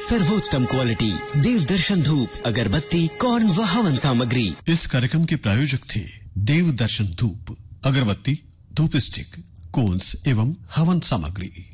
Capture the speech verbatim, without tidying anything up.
सर्वोत्तम क्वालिटी देव दर्शन धूप, अगरबत्ती, कॉर्न व हवन सामग्री। इस कार्यक्रम के प्रायोजक थे देव दर्शन धूप, अगरबत्ती, धूप स्टिक, कोन्स एवं हवन सामग्री।